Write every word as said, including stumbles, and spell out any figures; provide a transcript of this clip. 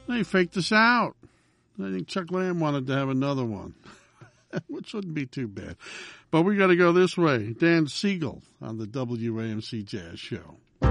They faked us out. I think Chuck Lamb wanted to have another one, which wouldn't be too bad. But we got to go this way. Dan Siegel on the W A M C Jazz Show.